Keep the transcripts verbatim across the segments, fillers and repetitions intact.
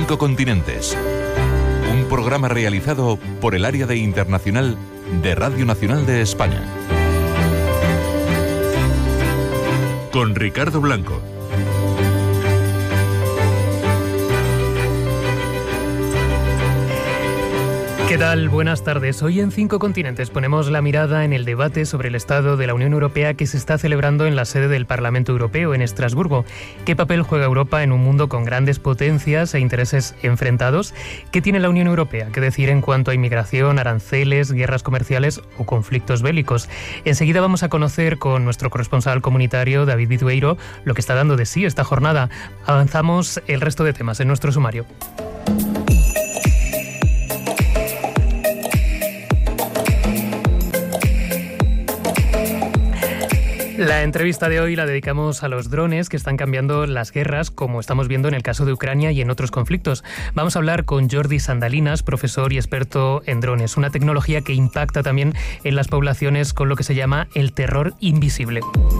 Cinco Continentes. Un programa realizado por el Área de Internacional de Radio Nacional de España. Con Ricardo Blanco. ¿Qué tal? Buenas tardes. Hoy en Cinco Continentes ponemos la mirada en el debate sobre el estado de la Unión Europea que se está celebrando en la sede del Parlamento Europeo en Estrasburgo. ¿Qué papel juega Europa en un mundo con grandes potencias e intereses enfrentados? ¿Qué tiene la Unión Europea que decir en cuanto a inmigración, aranceles, guerras comerciales o conflictos bélicos? Enseguida vamos a conocer con nuestro corresponsal comunitario, David Vidueiro, lo que está dando de sí esta jornada. Avanzamos el resto de temas en nuestro sumario. La entrevista de hoy la dedicamos a los drones que están cambiando las guerras, como estamos viendo en el caso de Ucrania y en otros conflictos. Vamos a hablar con Jordi Sandalinas, profesor y experto en drones, una tecnología que impacta también en las poblaciones con lo que se llama el terror invisible.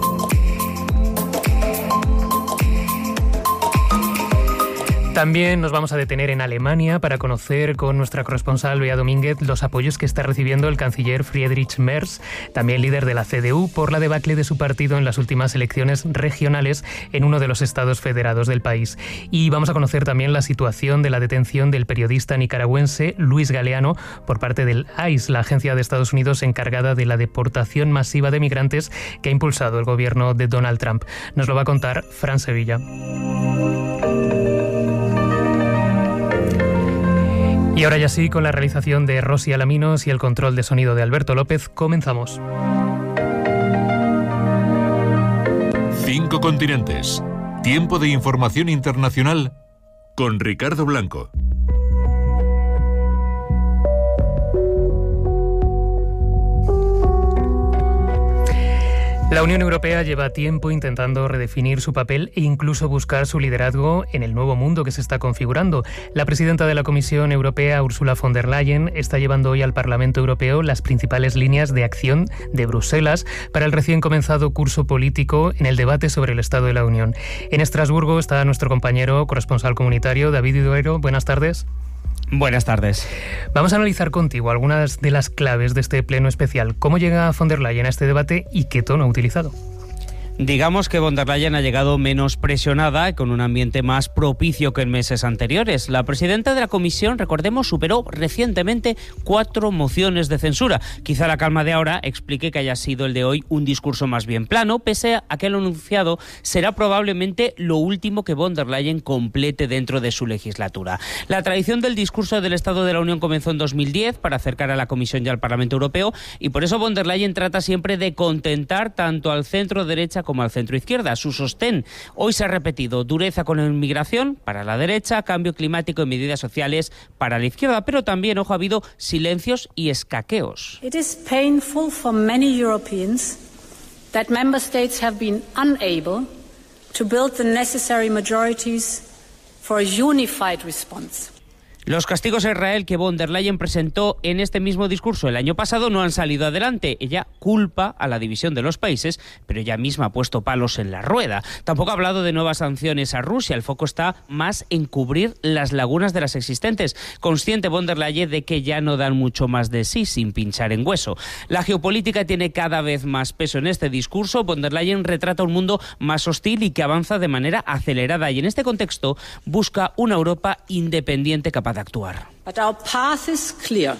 También nos vamos a detener en Alemania para conocer con nuestra corresponsal Bea Domínguez los apoyos que está recibiendo el canciller Friedrich Merz, también líder de la C D U, por la debacle de su partido en las últimas elecciones regionales en uno de los estados federados del país. Y vamos a conocer también la situación de la detención del periodista nicaragüense Luis Galeano por parte del I C E, la agencia de Estados Unidos encargada de la deportación masiva de migrantes que ha impulsado el gobierno de Donald Trump. Nos lo va a contar Fran Sevilla. Y ahora ya sí, con la realización de Rosy Alaminos y el control de sonido de Alberto López, comenzamos. Cinco Continentes. Tiempo de información internacional con Ricardo Blanco. La Unión Europea lleva tiempo intentando redefinir su papel e incluso buscar su liderazgo en el nuevo mundo que se está configurando. La presidenta de la Comisión Europea, Ursula von der Leyen, está llevando hoy al Parlamento Europeo las principales líneas de acción de Bruselas para el recién comenzado curso político en el debate sobre el Estado de la Unión. En Estrasburgo está nuestro compañero corresponsal comunitario, David Vidueiro. Buenas tardes. Buenas tardes. Vamos a analizar contigo algunas de las claves de este pleno especial. ¿Cómo llega von der Leyen a este debate y qué tono ha utilizado? Digamos que von der Leyen ha llegado menos presionada y con un ambiente más propicio que en meses anteriores. La presidenta de la Comisión, recordemos, superó recientemente cuatro mociones de censura. Quizá la calma de ahora explique que haya sido el de hoy un discurso más bien plano, pese a que lo anunciado será probablemente lo último que von der Leyen complete dentro de su legislatura. La tradición del discurso del Estado de la Unión comenzó en dos mil diez para acercar a la Comisión y al Parlamento Europeo, y por eso von der Leyen trata siempre de contentar tanto al centro derecha como al centro izquierda. Su sostén hoy se ha repetido: dureza con la inmigración para la derecha, cambio climático y medidas sociales para la izquierda, pero también, ojo, ha habido silencios y escaqueos. It is painful for many Europeans that member states have been unable to build the necessary majorities for a unified response. Los castigos a Israel que von der Leyen presentó en este mismo discurso el año pasado no han salido adelante. Ella culpa a la división de los países, pero ella misma ha puesto palos en la rueda. Tampoco ha hablado de nuevas sanciones a Rusia. El foco está más en cubrir las lagunas de las existentes. Consciente von der Leyen de que ya no dan mucho más de sí sin pinchar en hueso. La geopolítica tiene cada vez más peso en este discurso. Von der Leyen retrata un mundo más hostil y que avanza de manera acelerada, y en este contexto busca una Europa independiente capaz de actuar. But our path is clear.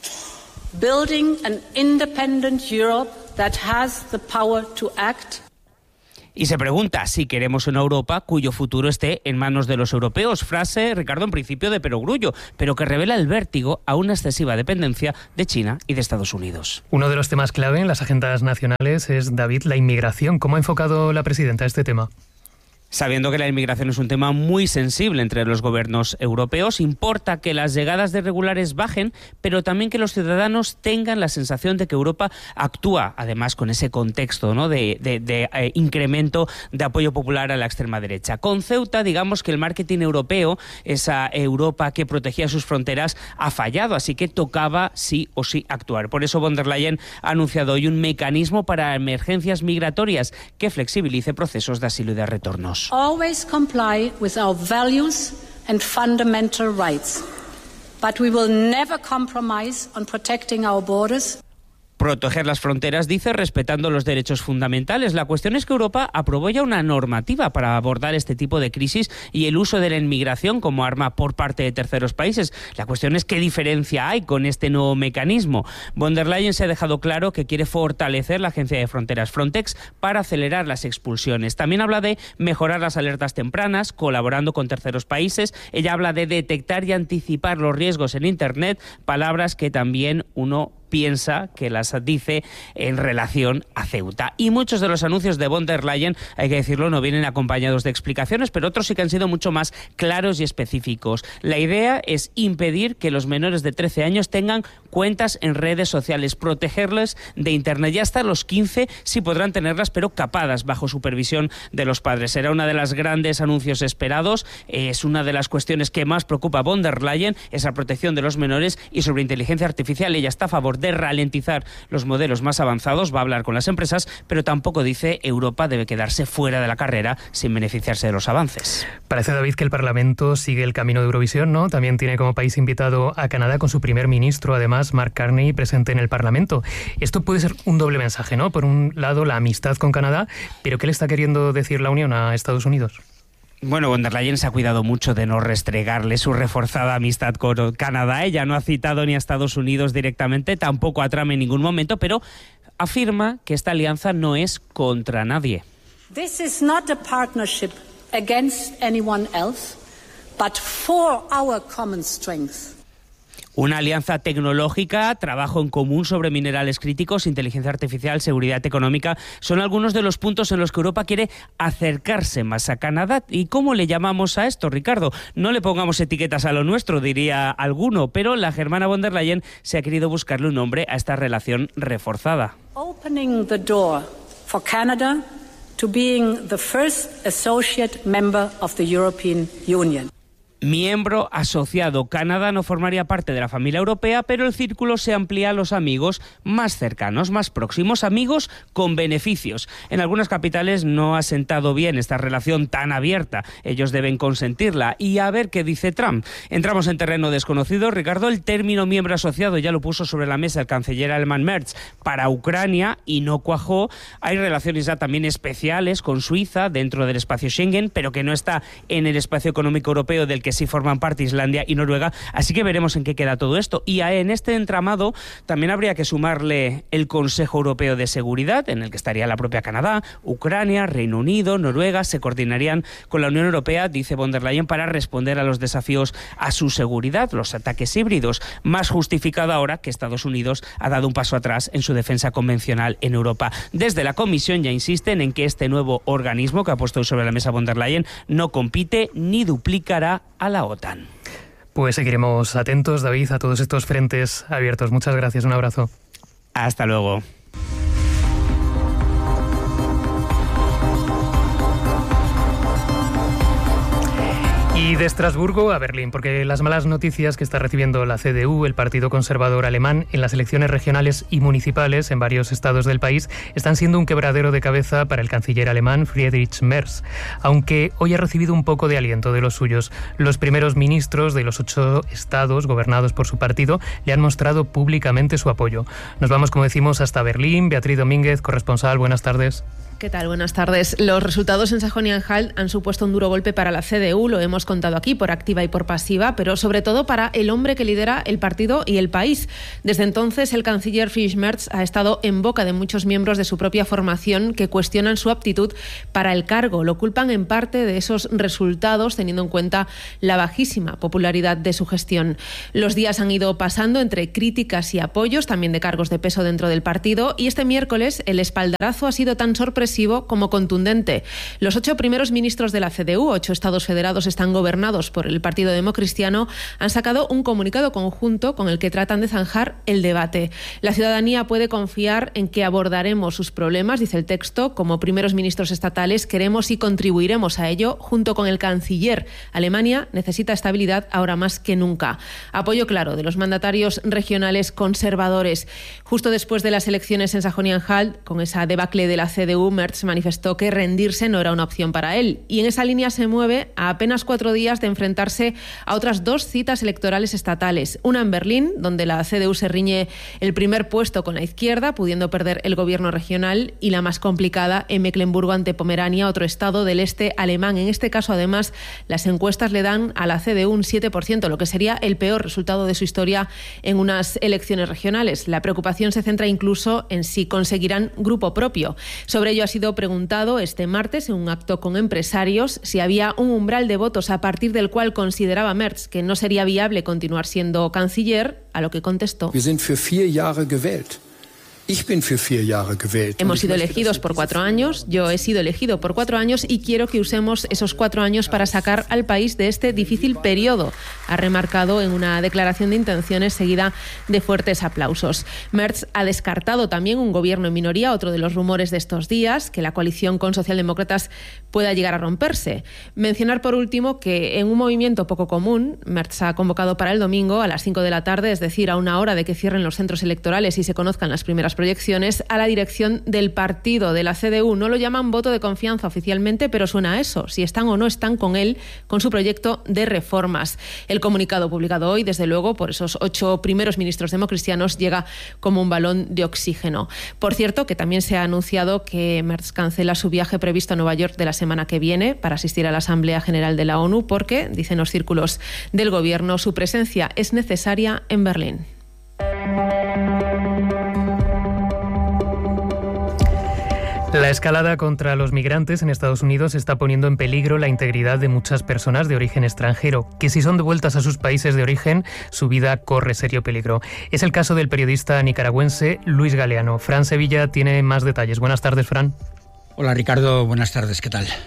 Building an independent Europe that has the power to act. Y se pregunta si queremos una Europa cuyo futuro esté en manos de los europeos. Frase, Ricardo, en principio de perogrullo, pero que revela el vértigo a una excesiva dependencia de China y de Estados Unidos. Uno de los temas clave en las agendas nacionales es, David, la inmigración. ¿Cómo ha enfocado la presidenta este tema? Sabiendo que la inmigración es un tema muy sensible entre los gobiernos europeos, importa que las llegadas de irregulares bajen, pero también que los ciudadanos tengan la sensación de que Europa actúa, además con ese contexto, ¿no?, de, de, de eh, incremento de apoyo popular a la extrema derecha. Con Ceuta, digamos que el marketing europeo, esa Europa que protegía sus fronteras, ha fallado, así que tocaba sí o sí actuar. Por eso von der Leyen ha anunciado hoy un mecanismo para emergencias migratorias que flexibilice procesos de asilo y de retornos. Always comply with our values and fundamental rights. But we will never compromise on protecting our borders. Proteger las fronteras, dice, respetando los derechos fundamentales. La cuestión es que Europa aprobó ya una normativa para abordar este tipo de crisis y el uso de la inmigración como arma por parte de terceros países. La cuestión es qué diferencia hay con este nuevo mecanismo. Von der Leyen se ha dejado claro que quiere fortalecer la Agencia de Fronteras Frontex para acelerar las expulsiones. También habla de mejorar las alertas tempranas, colaborando con terceros países. Ella habla de detectar y anticipar los riesgos en Internet, palabras que también uno piensa que las dice en relación a Ceuta. Y muchos de los anuncios de von der Leyen, hay que decirlo, no vienen acompañados de explicaciones, pero otros sí que han sido mucho más claros y específicos. La idea es impedir que los menores de trece años tengan cuentas en redes sociales, protegerles de Internet. Ya hasta los quince sí podrán tenerlas, pero capadas bajo supervisión de los padres. Será uno de los grandes anuncios esperados. Es una de las cuestiones que más preocupa a von der Leyen, esa protección de los menores. Y sobre inteligencia artificial, ella está a favor de ralentizar los modelos más avanzados, va a hablar con las empresas, pero tampoco dice Europa debe quedarse fuera de la carrera sin beneficiarse de los avances. Parece, David, que el Parlamento sigue el camino de Eurovisión, ¿no? También tiene como país invitado a Canadá con su primer ministro, además, Mark Carney, presente en el Parlamento. Esto puede ser un doble mensaje, ¿no? Por un lado, la amistad con Canadá, pero ¿qué le está queriendo decir la Unión a Estados Unidos? Bueno, von der Leyen se ha cuidado mucho de no restregarle su reforzada amistad con Canadá. Ella no ha citado ni a Estados Unidos directamente, tampoco a Trump en ningún momento, pero afirma que esta alianza no es contra nadie. This is not a partnership against anyone else, but for our common strength. Una alianza tecnológica, trabajo en común sobre minerales críticos, inteligencia artificial, seguridad económica, son algunos de los puntos en los que Europa quiere acercarse más a Canadá. ¿Y cómo le llamamos a esto, Ricardo? No le pongamos etiquetas a lo nuestro, diría alguno, pero la germana von der Leyen se ha querido buscarle un nombre a esta relación reforzada. Opening the door for Canada to being the first associate member of the European Union. Miembro asociado, Canadá no formaría parte de la familia europea, pero el círculo se amplía a los amigos más cercanos, más próximos, amigos con beneficios. En algunas capitales no ha sentado bien esta relación tan abierta. Ellos deben consentirla. Y a ver qué dice Trump. Entramos en terreno desconocido. Ricardo, el término miembro asociado ya lo puso sobre la mesa el canciller alemán Merz para Ucrania y no cuajó. Hay relaciones ya también especiales con Suiza dentro del espacio Schengen, pero que no está en el espacio económico europeo del que que sí forman parte Islandia y Noruega, así que veremos en qué queda todo esto. Y en este entramado también habría que sumarle el Consejo Europeo de Seguridad, en el que estaría la propia Canadá, Ucrania, Reino Unido, Noruega, se coordinarían con la Unión Europea, dice von der Leyen, para responder a los desafíos a su seguridad, los ataques híbridos. Más justificado ahora que Estados Unidos ha dado un paso atrás en su defensa convencional en Europa. Desde la Comisión ya insisten en que este nuevo organismo que ha puesto sobre la mesa von der Leyen no compite ni duplicará a la OTAN. Pues seguiremos atentos, David, a todos estos frentes abiertos. Muchas gracias, un abrazo. Hasta luego. Y de Estrasburgo a Berlín, porque las malas noticias que está recibiendo la C D U, el Partido Conservador Alemán, en las elecciones regionales y municipales en varios estados del país, están siendo un quebradero de cabeza para el canciller alemán Friedrich Merz, aunque hoy ha recibido un poco de aliento de los suyos. Los primeros ministros de los ocho estados gobernados por su partido le han mostrado públicamente su apoyo. Nos vamos, como decimos, hasta Berlín. Beatriz Domínguez, corresponsal, buenas tardes. ¿Qué tal? Buenas tardes. Los resultados en Sajonia-Anhalt han supuesto un duro golpe para la C D U, lo hemos contado aquí, por activa y por pasiva, pero sobre todo para el hombre que lidera el partido y el país. Desde entonces, el canciller Friedrich Merz ha estado en boca de muchos miembros de su propia formación que cuestionan su aptitud para el cargo. Lo culpan en parte de esos resultados, teniendo en cuenta la bajísima popularidad de su gestión. Los días han ido pasando entre críticas y apoyos, también de cargos de peso dentro del partido, y este miércoles el espaldarazo ha sido tan sorpresivo como contundente. Los ocho primeros ministros de la C D U, ocho estados federados están gobernados por el Partido Democristiano, han sacado un comunicado conjunto con el que tratan de zanjar el debate. La ciudadanía puede confiar en que abordaremos sus problemas, dice el texto. Como primeros ministros estatales queremos y contribuiremos a ello junto con el canciller. Alemania necesita estabilidad ahora más que nunca. Apoyo claro de los mandatarios regionales conservadores. Justo después de las elecciones en Sajonia-Anhalt, con esa debacle de la C D U, Merz manifestó que rendirse no era una opción para él. Y en esa línea se mueve a apenas cuatro días de enfrentarse a otras dos citas electorales estatales. Una en Berlín, donde la C D U se riñe el primer puesto con la izquierda, pudiendo perder el gobierno regional, y la más complicada en Mecklemburgo ante Pomerania, otro estado del este alemán. En este caso, además, las encuestas le dan a la C D U un siete por ciento, lo que sería el peor resultado de su historia en unas elecciones regionales. La preocupación se centra incluso en si conseguirán grupo propio. Sobre ello ha sido preguntado este martes en un acto con empresarios si había un umbral de votos a partir del cual consideraba Merz que no sería viable continuar siendo canciller, a lo que contestó: Wir sind für vier Jahre gewählt. Ich bin für vier Jahre gewählt. Hemos sido elegidos por cuatro años, yo he sido elegido por cuatro años y quiero que usemos esos cuatro años para sacar al país de este difícil periodo, ha remarcado en una declaración de intenciones seguida de fuertes aplausos. Merz ha descartado también un gobierno en minoría, otro de los rumores de estos días, que la coalición con socialdemócratas pueda llegar a romperse. Mencionar por último que en un movimiento poco común, Merz ha convocado para el domingo a las cinco de la tarde, es decir, a una hora de que cierren los centros electorales y se conozcan las primeras proyecciones, a la dirección del partido de la C D U. No lo llaman voto de confianza oficialmente, pero suena a eso, si están o no están con él, con su proyecto de reformas. El comunicado publicado hoy, desde luego, por esos ocho primeros ministros democristianos, llega como un balón de oxígeno. Por cierto, que también se ha anunciado que Merz cancela su viaje previsto a Nueva York de la semana que viene para asistir a la Asamblea General de la ONU, porque, dicen los círculos del gobierno, su presencia es necesaria en Berlín. La escalada contra los migrantes en Estados Unidos está poniendo en peligro la integridad de muchas personas de origen extranjero, que si son devueltas a sus países de origen, su vida corre serio peligro. Es el caso del periodista nicaragüense Luis Galeano. Fran Sevilla tiene más detalles. Buenas tardes, Fran. Hola, Ricardo. Buenas tardes. ¿Qué tal?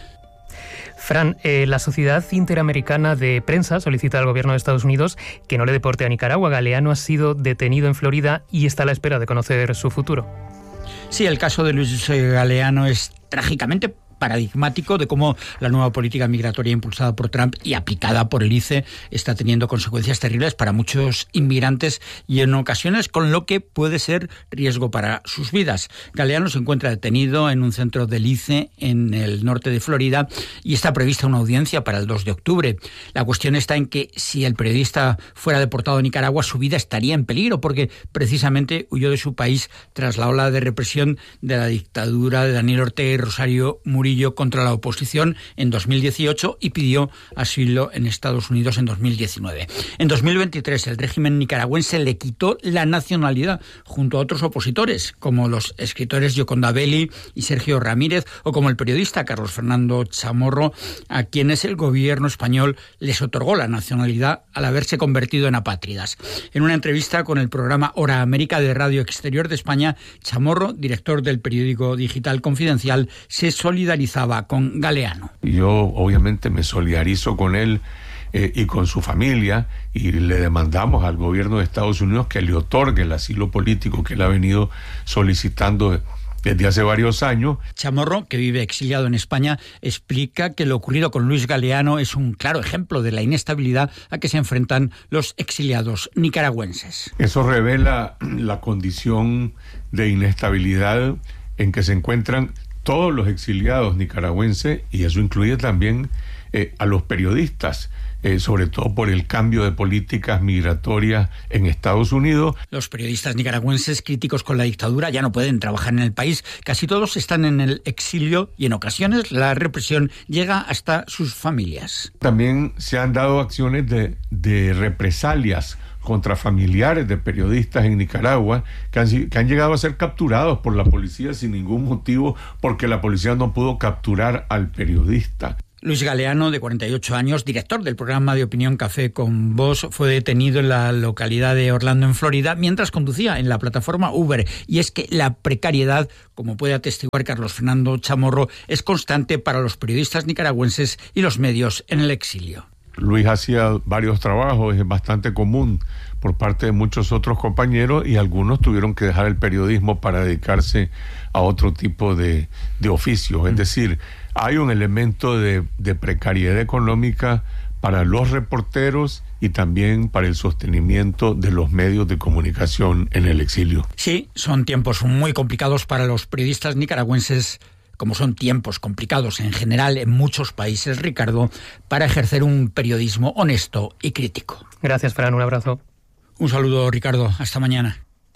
Fran, eh, la Sociedad Interamericana de Prensa solicita al gobierno de Estados Unidos que no le deporte a Nicaragua. Galeano ha sido detenido en Florida y está a la espera de conocer su futuro. Sí, el caso de Luis Galeano es trágicamente paradigmático de cómo la nueva política migratoria impulsada por Trump y aplicada por el I C E está teniendo consecuencias terribles para muchos inmigrantes y en ocasiones con lo que puede ser riesgo para sus vidas. Galeano se encuentra detenido en un centro del I C E en el norte de Florida y está prevista una audiencia para el dos de octubre. La cuestión está en que si el periodista fuera deportado a Nicaragua, su vida estaría en peligro porque precisamente huyó de su país tras la ola de represión de la dictadura de Daniel Ortega y Rosario Murillo contra la oposición en dos mil dieciocho y pidió asilo en Estados Unidos en dos mil diecinueve. En dos mil veintitrés el régimen nicaragüense le quitó la nacionalidad junto a otros opositores como los escritores Gioconda Belli y Sergio Ramírez o como el periodista Carlos Fernando Chamorro, a quienes el gobierno español les otorgó la nacionalidad al haberse convertido en apátridas. En una entrevista con el programa Hora América de Radio Exterior de España, Chamorro, director del periódico digital Confidencial, se solidarizó con Galeano. Yo obviamente me solidarizo con él eh, y con su familia y le demandamos al gobierno de Estados Unidos que le otorgue el asilo político que él ha venido solicitando desde hace varios años. Chamorro, que vive exiliado en España, explica que lo ocurrido con Luis Galeano es un claro ejemplo de la inestabilidad a que se enfrentan los exiliados nicaragüenses. Eso revela la condición de inestabilidad en que se encuentran todos los exiliados nicaragüenses, y eso incluye también eh, a los periodistas, eh, sobre todo por el cambio de políticas migratorias en Estados Unidos. Los periodistas nicaragüenses críticos con la dictadura ya no pueden trabajar en el país. Casi todos están en el exilio y en ocasiones la represión llega hasta sus familias. También se han dado acciones de, de represalias contra familiares de periodistas en Nicaragua que han, que han llegado a ser capturados por la policía sin ningún motivo porque la policía no pudo capturar al periodista. Luis Galeano, de cuarenta y ocho años, director del programa de opinión Café con Vos, fue detenido en la localidad de Orlando, en Florida, mientras conducía en la plataforma Uber. Y es que la precariedad, como puede atestiguar Carlos Fernando Chamorro, es constante para los periodistas nicaragüenses y los medios en el exilio. Luis hacía varios trabajos, es bastante común por parte de muchos otros compañeros y algunos tuvieron que dejar el periodismo para dedicarse a otro tipo de, de oficios. Es decir, hay un elemento de, de precariedad económica para los reporteros y también para el sostenimiento de los medios de comunicación en el exilio. Sí, son tiempos muy complicados para los periodistas nicaragüenses como son tiempos complicados en general en muchos países, Ricardo, para ejercer un periodismo honesto y crítico. Gracias, Fran, un abrazo. Un saludo, Ricardo. Hasta mañana.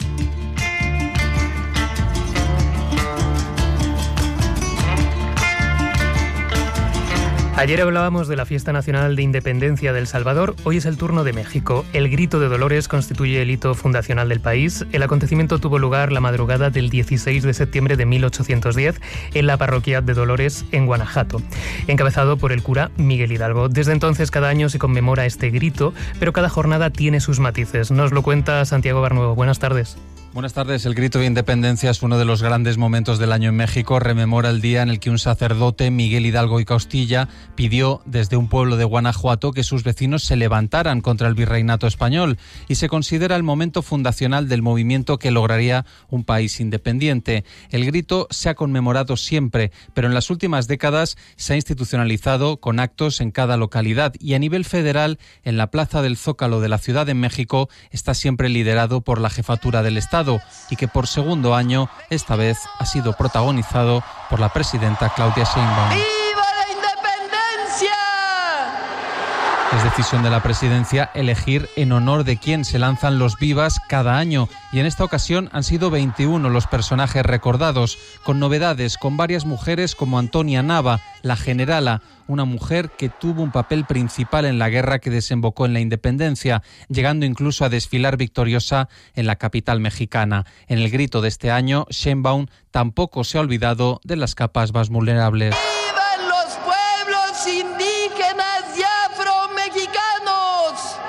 Ayer hablábamos de la Fiesta Nacional de Independencia de El Salvador, hoy es el turno de México. El Grito de Dolores constituye el hito fundacional del país. El acontecimiento tuvo lugar la madrugada del dieciséis de septiembre de mil ochocientos diez en la parroquia de Dolores, en Guanajuato, encabezado por el cura Miguel Hidalgo. Desde entonces cada año se conmemora este grito, pero cada jornada tiene sus matices. Nos lo cuenta Santiago Barnuevo. Buenas tardes. Buenas tardes. El Grito de Independencia es uno de los grandes momentos del año en México. Rememora el día en el que un sacerdote, Miguel Hidalgo y Costilla, pidió desde un pueblo de Guanajuato que sus vecinos se levantaran contra el virreinato español, y se considera el momento fundacional del movimiento que lograría un país independiente. El grito se ha conmemorado siempre, pero en las últimas décadas se ha institucionalizado con actos en cada localidad, y a nivel federal, en la Plaza del Zócalo de la Ciudad de México, está siempre liderado por la Jefatura del Estado, y que por segundo año, esta vez, ha sido protagonizado por la presidenta Claudia Sheinbaum. ¡Viva la independencia! Es decisión de la presidencia elegir en honor de quién se lanzan los vivas cada año, y en esta ocasión han sido veintiuno los personajes recordados, con novedades, con varias mujeres como Antonia Nava, la generala, una mujer que tuvo un papel principal en la guerra que desembocó en la independencia, llegando incluso a desfilar victoriosa en la capital mexicana. En el grito de este año, Sheinbaum tampoco se ha olvidado de las capas más vulnerables. ¡Vivan los pueblos indígenas y afromexicanos!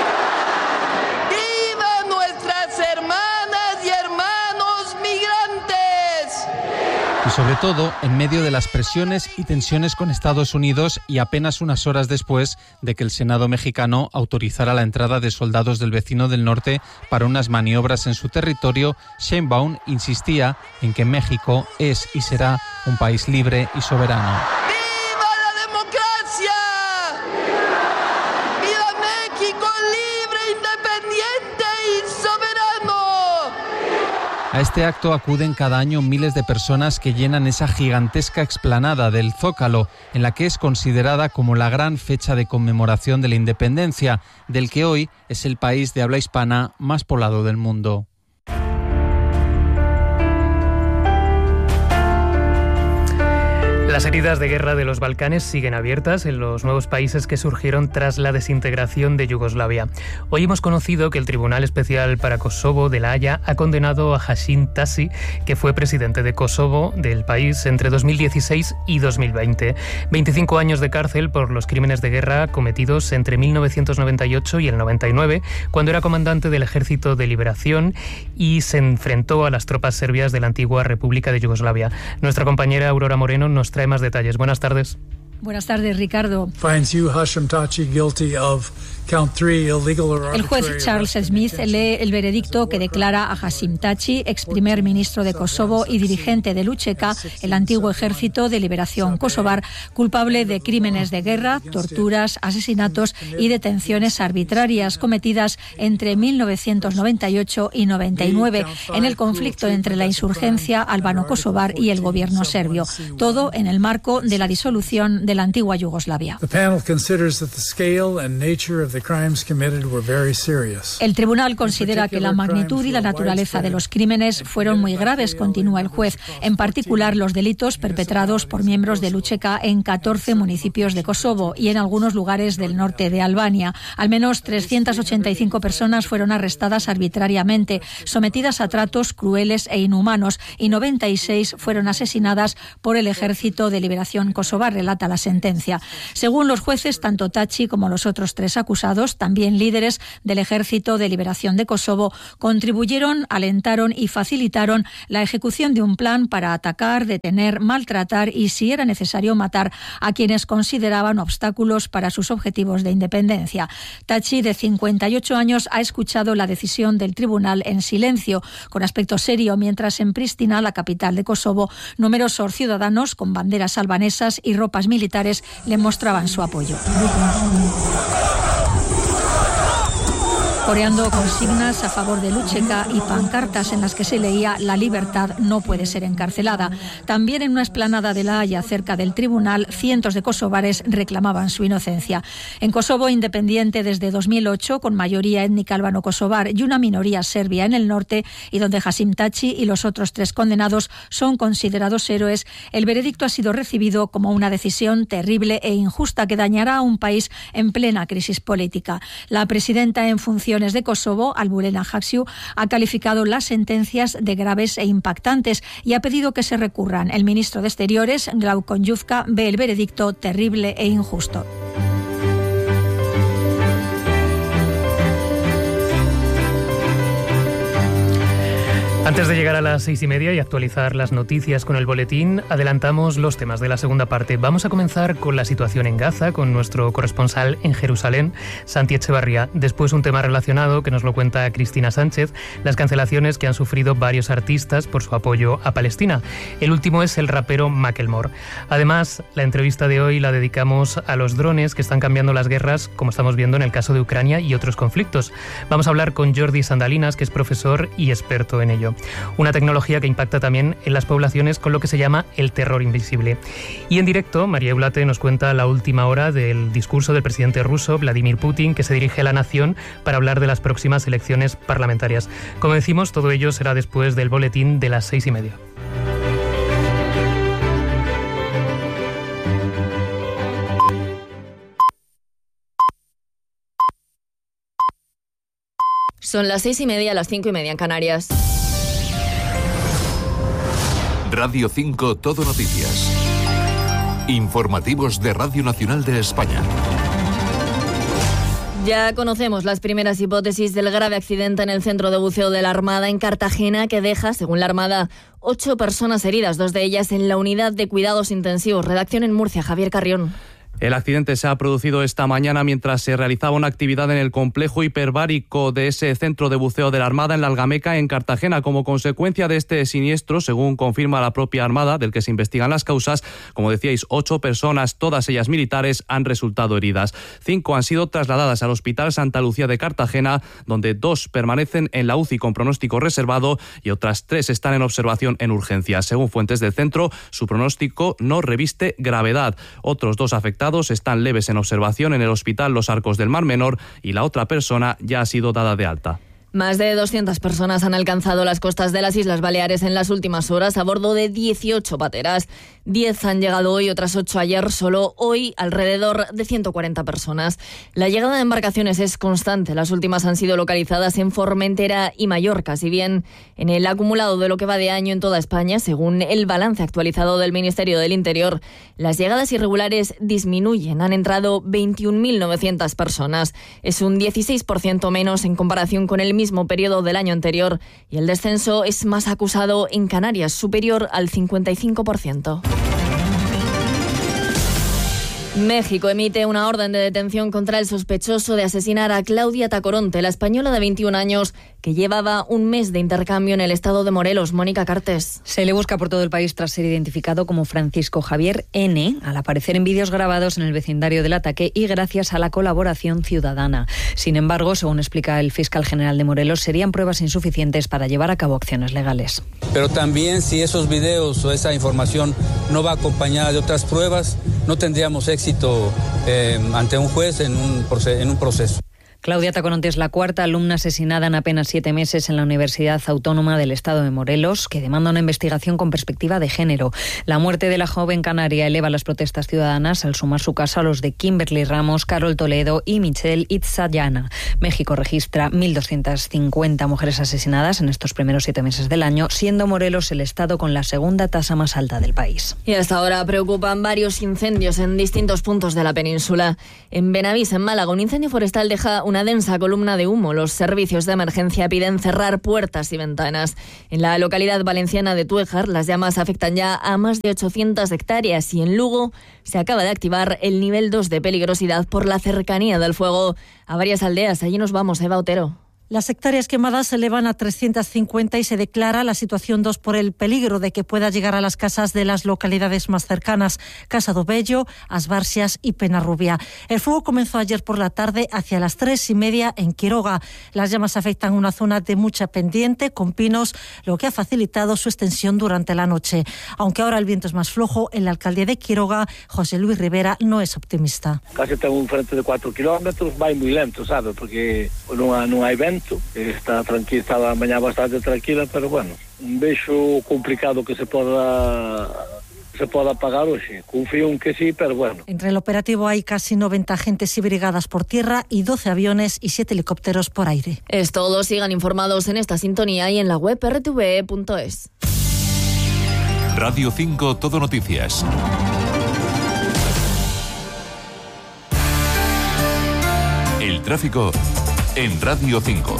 ¡Vivan nuestras hermanas y hermanos migrantes! Y sobre todo, en medio de las presiones y tensiones con Estados Unidos, y apenas unas horas después de que el Senado mexicano autorizara la entrada de soldados del vecino del norte para unas maniobras en su territorio, Sheinbaum insistía en que México es y será un país libre y soberano. ¡Viva la democracia! ¡Viva México libre, independiente y soberano! A este acto acuden cada año miles de personas que llenan esa gigantesca explanada del Zócalo, en la que es considerada como la gran fecha de conmemoración de la independencia, del que hoy es el país de habla hispana más poblado del mundo. Las heridas de guerra de los Balcanes siguen abiertas en los nuevos países que surgieron tras la desintegración de Yugoslavia. Hoy hemos conocido que el Tribunal Especial para Kosovo de La Haya ha condenado a Hashim Thaçi, que fue presidente de Kosovo del país entre dos mil dieciséis y dos mil veinte. veinticinco años de cárcel por los crímenes de guerra cometidos entre mil novecientos noventa y ocho y el noventa y nueve, cuando era comandante del Ejército de Liberación y se enfrentó a las tropas serbias de la antigua República de Yugoslavia. Nuestra compañera Aurora Moreno nos trae más detalles. Buenas tardes. Buenas tardes, Ricardo. El juez Charles Smith lee el veredicto que declara a Hashim Thaçi, ex primer ministro de Kosovo y dirigente de Lucheka, el antiguo Ejército de Liberación Kosovar, culpable de crímenes de guerra, torturas, asesinatos y detenciones arbitrarias cometidas entre mil novecientos noventa y ocho y noventa y nueve en el conflicto entre la insurgencia albano-kosovar y el gobierno serbio, todo en el marco de la disolución de la antigua Yugoslavia. El tribunal considera que la magnitud y la naturaleza de los crímenes fueron muy graves, continúa el juez, en particular los delitos perpetrados por miembros de Lucheka en catorce municipios de Kosovo y en algunos lugares del norte de Albania. Al menos trescientas ochenta y cinco personas fueron arrestadas arbitrariamente, sometidas a tratos crueles e inhumanos, y noventa y seis fueron asesinadas por el Ejército de Liberación Kosovar, relata la sentencia. Según los jueces, tanto Thaçi como los otros tres acusados, también líderes del Ejército de Liberación de Kosovo, contribuyeron, alentaron y facilitaron la ejecución de un plan para atacar, detener, maltratar y, si era necesario, matar a quienes consideraban obstáculos para sus objetivos de independencia. Thaçi, de cincuenta y ocho años, ha escuchado la decisión del tribunal en silencio, con aspecto serio, mientras en Pristina, la capital de Kosovo, numerosos ciudadanos con banderas albanesas y ropas militares le mostraban su apoyo. coreando consignas a favor de Lúčeka y pancartas en las que se leía «La libertad no puede ser encarcelada». También en una explanada de La Haya, cerca del tribunal, cientos de kosovares reclamaban su inocencia. En Kosovo, independiente desde dos mil ocho, con mayoría étnica albano-kosovar y una minoría serbia en el norte, y donde Hasim Tači y los otros tres condenados son considerados héroes, el veredicto ha sido recibido como una decisión terrible e injusta que dañará a un país en plena crisis política. La presidenta en funciones de Kosovo, Albulena Haksiu, ha calificado las sentencias de graves e impactantes y ha pedido que se recurran. El ministro de Exteriores, Glaucon Juvka, ve el veredicto terrible e injusto. Antes de llegar a las seis y media y actualizar las noticias con el boletín, adelantamos los temas de la segunda parte. Vamos a comenzar con la situación en Gaza, con nuestro corresponsal en Jerusalén, Santi Echevarría. Después un tema relacionado que nos lo cuenta Cristina Sánchez, las cancelaciones que han sufrido varios artistas por su apoyo a Palestina. El último es el rapero Macklemore. Además, la entrevista de hoy la dedicamos a los drones que están cambiando las guerras, como estamos viendo en el caso de Ucrania y otros conflictos. Vamos a hablar con Jordi Sandalinas, que es profesor y experto en ello. Una tecnología que impacta también en las poblaciones con lo que se llama el terror invisible. Y en directo, María Eulate nos cuenta la última hora del discurso del presidente ruso, Vladimir Putin, que se dirige a la nación para hablar de las próximas elecciones parlamentarias. Como decimos, todo ello será después del boletín de las seis y media. Son las seis y media, las cinco y media en Canarias. Radio cinco Todo Noticias. Informativos de Radio Nacional de España. Ya conocemos las primeras hipótesis del grave accidente en el centro de buceo de la Armada en Cartagena, que deja, según la Armada, ocho personas heridas, dos de ellas en la unidad de cuidados intensivos. Redacción en Murcia, Javier Carrión. El accidente se ha producido esta mañana mientras se realizaba una actividad en el complejo hiperbárico de ese centro de buceo de la Armada en la Algameca, en Cartagena. Como consecuencia de este siniestro, según confirma la propia Armada, del que se investigan las causas, como decíais, ocho personas, todas ellas militares, han resultado heridas. Cinco han sido trasladadas al Hospital Santa Lucía de Cartagena, donde dos permanecen en la U C I con pronóstico reservado y otras tres están en observación en urgencias. Según fuentes del centro, su pronóstico no reviste gravedad. Otros dos afectados están leves en observación en el Hospital Los Arcos del Mar Menor y la otra persona ya ha sido dada de alta. Más de doscientas personas han alcanzado las costas de las Islas Baleares en las últimas horas a bordo de dieciocho pateras. diez han llegado hoy, otras ocho ayer. Solo hoy alrededor de ciento cuarenta personas. La llegada de embarcaciones es constante. Las últimas han sido localizadas en Formentera y Mallorca. Si bien en el acumulado de lo que va de año en toda España, según el balance actualizado del Ministerio del Interior, las llegadas irregulares disminuyen. Han entrado veintiún mil novecientas personas. Es un dieciséis por ciento menos en comparación con el mismo periodo del año anterior, y el descenso es más acusado en Canarias, superior al cincuenta y cinco por ciento. México emite una orden de detención contra el sospechoso de asesinar a Claudia Tacoronte, la española de veintiún años, que llevaba un mes de intercambio en el estado de Morelos. Mónica Cartes. Se le busca por todo el país tras ser identificado como Francisco Javier N., al aparecer en vídeos grabados en el vecindario del ataque y gracias a la colaboración ciudadana. Sin embargo, según explica el fiscal general de Morelos, serían pruebas insuficientes para llevar a cabo acciones legales. Pero también, si esos videos o esa información no va acompañada de otras pruebas, no tendríamos éxito éxito eh, ante un juez en un, en un proceso. Claudia Tacoronte es la cuarta alumna asesinada en apenas siete meses en la Universidad Autónoma del Estado de Morelos, que demanda una investigación con perspectiva de género. La muerte de la joven canaria eleva las protestas ciudadanas al sumar su caso a los de Kimberly Ramos, Carol Toledo y Michelle Itzayana. México registra mil doscientas cincuenta mujeres asesinadas en estos primeros siete meses del año, siendo Morelos el estado con la segunda tasa más alta del país. Y hasta ahora preocupan varios incendios en distintos puntos de la península. En Benavís, en Málaga, un incendio forestal deja una densa columna de humo. Los servicios de emergencia piden cerrar puertas y ventanas. En la localidad valenciana de Tuéjar, las llamas afectan ya a más de ochocientas hectáreas y en Lugo se acaba de activar el nivel dos de peligrosidad por la cercanía del fuego a varias aldeas. Allí nos vamos, Eva Otero. Las hectáreas quemadas se elevan a trescientas cincuenta y se declara la situación dos por el peligro de que pueda llegar a las casas de las localidades más cercanas, Casa do Bello, As Barxias y Penarrubia. El fuego comenzó ayer por la tarde hacia las tres y media en Quiroga. Las llamas afectan una zona de mucha pendiente con pinos, lo que ha facilitado su extensión durante la noche. Aunque ahora el viento es más flojo, en la alcaldía de Quiroga, José Luis Rivera no es optimista. Casi tengo un frente de cuatro kilómetros, va muy lento, ¿sabe? Porque no, no hay vento. Está tranquila, estaba a mañá bastante tranquila, pero bueno, un vexo complicado que se poda se poda apagar hoxe. Confío en que sí, pero bueno. Entre el operativo hay casi noventa agentes y brigadas por tierra y doce aviones y siete helicópteros por aire. Es todo, sigan informados en esta sintonía y en la web erre te ve punto es. Radio cinco Todo Noticias. El tráfico en Radio cinco.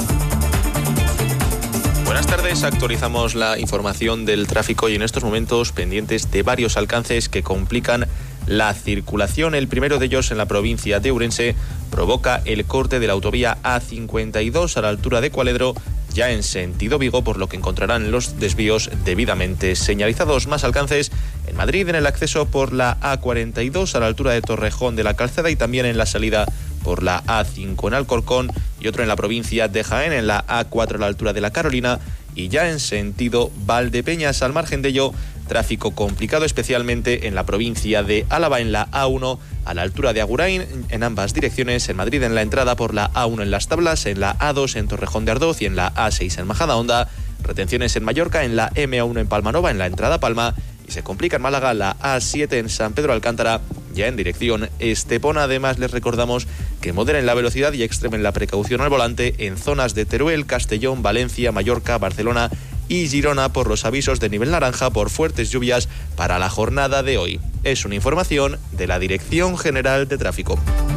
Buenas tardes, actualizamos la información del tráfico y en estos momentos pendientes de varios alcances que complican la circulación. El primero de ellos en la provincia de Ourense provoca el corte de la autovía A cincuenta y dos a la altura de Cualedro, ya en sentido Vigo, por lo que encontrarán los desvíos debidamente señalizados. Más alcances en Madrid en el acceso por la A cuarenta y dos a la altura de Torrejón de la Calzada y también en la salida por la A cinco en Alcorcón y otro en la provincia de Jaén en la A cuatro a la altura de la Carolina y ya en sentido Valdepeñas. Al margen de ello, tráfico complicado especialmente en la provincia de Álava en la A uno a la altura de Agurain en ambas direcciones, en Madrid en la entrada por la A uno en Las Tablas, en la A dos en Torrejón de Ardoz y en la A seis en Majadahonda, retenciones en Mallorca en la eme uno en Palmanova en la entrada Palma y se complica en Málaga la A siete en San Pedro Alcántara ya en dirección Estepona. Además, les recordamos que moderen la velocidad y extremen la precaución al volante en zonas de Teruel, Castellón, Valencia, Mallorca, Barcelona y Girona por los avisos de nivel naranja por fuertes lluvias para la jornada de hoy. Es una información de la Dirección General de Tráfico.